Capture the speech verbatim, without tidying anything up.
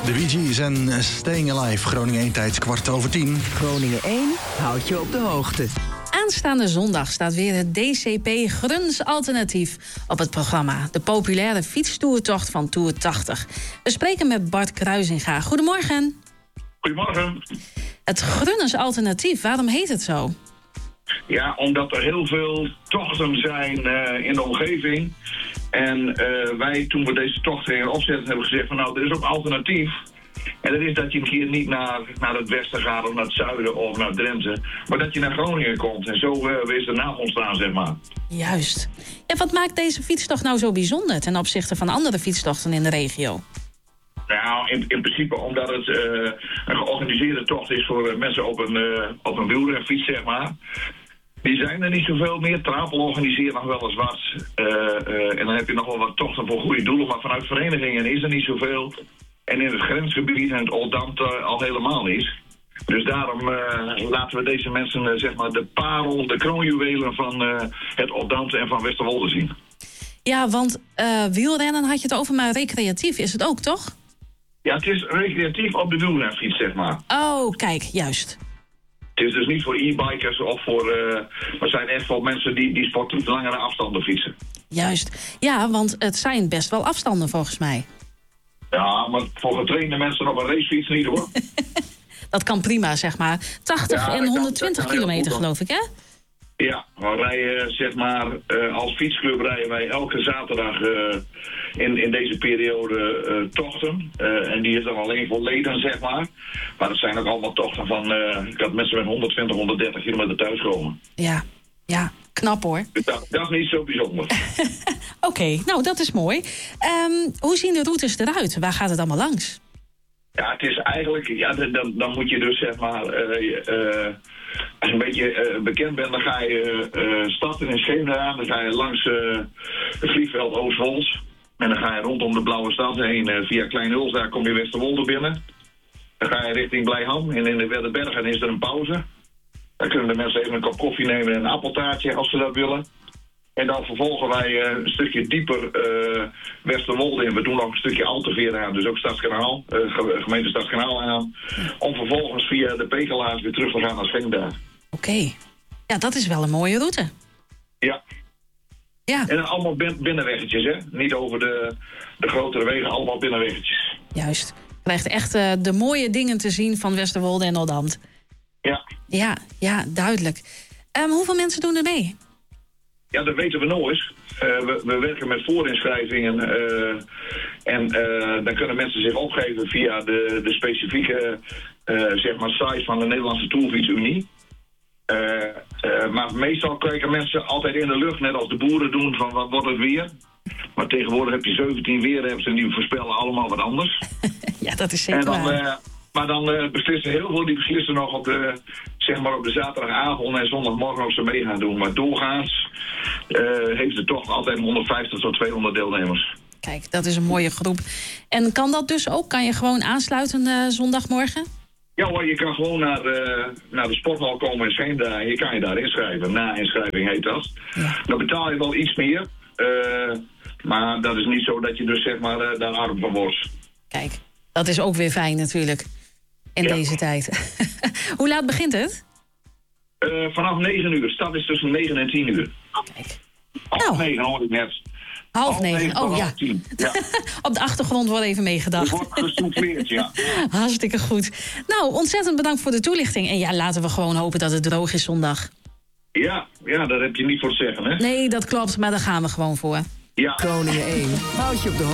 De Bee Gees en Staying Alive. Groningen één tijds kwart over tien. Groningen één houdt je op de hoogte. Aanstaande zondag staat weer het D C P Gruns Alternatief op het programma. De populaire fietstoertocht van Tour tachtig. We spreken met Bart Kruisinga. Goedemorgen. Goedemorgen. Het Gruns Alternatief, waarom heet het zo? Ja, omdat er heel veel tochten zijn uh, in de omgeving. En uh, wij, toen we deze tocht gingen opzetten, hebben gezegd van nou, er is ook alternatief. En dat is dat je een keer niet naar, naar het westen gaat of naar het zuiden of naar Drenthe. Maar dat je naar Groningen komt. En zo uh, is de naam ontstaan, zeg maar. Juist. En wat maakt deze fietstocht nou zo bijzonder ten opzichte van andere fietstochten in de regio? Nou, in, in principe omdat het uh, een georganiseerde tocht is voor mensen op een, uh, op een wielrenfiets, zeg maar. Die zijn er niet zoveel meer. Trapel organiseert nog wel eens wat. Uh, uh, en dan heb je nog wel wat tochten voor goede doelen. Maar vanuit verenigingen is er niet zoveel. En in het grensgebied en het Oldambt uh, al helemaal niet. Dus daarom uh, laten we deze mensen uh, zeg maar de parel, de kroonjuwelen van uh, het Oldambt en van Westerwolde zien. Ja, want uh, wielrennen had je het over, maar recreatief is het ook, toch? Ja, het is recreatief op de wielrenfiets, zeg maar. Oh, kijk, juist. Het is dus niet voor e-bikers of voor... Uh, maar zijn echt voor mensen die, die sporten langere afstanden fietsen. Juist. Ja, want het zijn best wel afstanden volgens mij. Ja, maar voor getrainde mensen op een racefiets niet, hoor. Dat kan prima, zeg maar. tachtig ja, en honderdtwintig kan, kan kilometer, geloof ik, hè? Ja, we rijden, zeg maar, uh, als fietsclub rijden wij elke zaterdag uh, in, in deze periode uh, tochten. Uh, en die is dan alleen voor leden, zeg maar. Maar dat zijn ook allemaal tochten van, uh, ik had mensen met honderdtwintig, honderddertig kilometer thuiskomen. Ja, ja, knap hoor. Dus dat, dat is niet zo bijzonder. Oké, okay, nou dat is mooi. Um, hoe zien de routes eruit? Waar gaat het allemaal langs? Ja, het is eigenlijk, ja, dan, dan moet je dus zeg maar, uh, uh, als je een beetje uh, bekend bent, dan ga je uh, starten in Scheemda, dan ga je langs uh, het vliegveld Oostwold. En dan ga je rondom de Blauwe Stad heen, uh, via Klein Huls, daar kom je Westerwolde binnen. Dan ga je richting Blijham en in de Werdenbergen is er een pauze. Dan kunnen de mensen even een kop koffie nemen en een appeltaartje als ze dat willen. En dan vervolgen wij uh, een stukje dieper uh, Westerwolde in. We doen nog een stukje Alteveer aan, dus ook Stadskanaal, uh, gemeente Stadskanaal aan. Om vervolgens via de Pekelaars weer terug te gaan naar Scheemda. Oké. Okay. Ja, dat is wel een mooie route. Ja. Ja. En dan allemaal binnenweggetjes, hè. Niet over de, de grotere wegen, allemaal binnenweggetjes. Juist. Je krijgt echt uh, de mooie dingen te zien van Westerwolde en Oldambt. Ja. Ja, ja, duidelijk. Um, hoeveel mensen doen er mee? Ja, dat weten we nooit. Uh, we, we werken met voorinschrijvingen uh, en uh, dan kunnen mensen zich opgeven via de, de specifieke uh, zeg maar site van de Nederlandse Tourfietsunie. Uh, uh, maar meestal kijken mensen altijd in de lucht, net als de boeren doen, van wat wordt het weer. Maar tegenwoordig heb je zeventien weerapps en die voorspellen allemaal wat anders. Ja, dat is zeker en dan, waar. Uh, maar dan uh, beslissen heel veel, die beslissen nog op de, zeg maar op de zaterdagavond en zondagmorgen of ze mee gaan doen. Maar doorgaans uh, heeft de tocht altijd honderdvijftig tot tweehonderd deelnemers. Kijk, dat is een mooie groep. En kan dat dus ook? Kan je gewoon aansluiten uh, zondagmorgen? Ja hoor, je kan gewoon naar, uh, naar de sporthal komen in Scheemda en je kan je daar inschrijven. Na-inschrijving heet dat. Ja. Dan betaal je wel iets meer. Uh, maar dat is niet zo dat je dus zeg maar uh, daar arm van wordt. Kijk, dat is ook weer fijn natuurlijk. In ja. deze tijd. Hoe laat begint het? Uh, vanaf negen uur. Start is tussen negen en tien uur. Kijk. Half nou. negen hoor ik net. Half, half negen, negen oh ja. ja. Op de achtergrond wordt even meegedacht. Het wordt gestoefleerd, ja. Hartstikke goed. Nou, ontzettend bedankt voor de toelichting. En ja, laten we gewoon hopen dat het droog is zondag. Ja, ja, daar heb je niet voor te zeggen, hè? Nee, dat klopt, maar daar gaan we gewoon voor. Ja. Groningen één houdt je op de